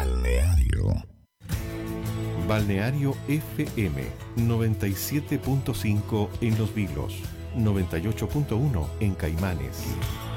Balneario. Balneario FM 97.5 en Los Vilos, 98.1 en Caimanes.